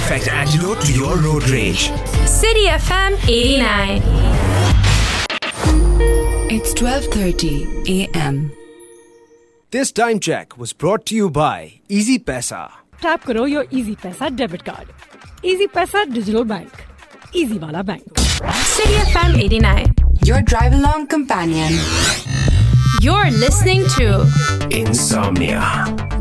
perfect antidote to your road rage. City FM 89. It's 12:30 a.m. This time check was brought to you by Easy Paisa. Tap karo your Easy Paisa debit card. Easy Paisa digital bank. Easy wala bank. City FM 89. Your drive-along companion. You're listening to Insomnia.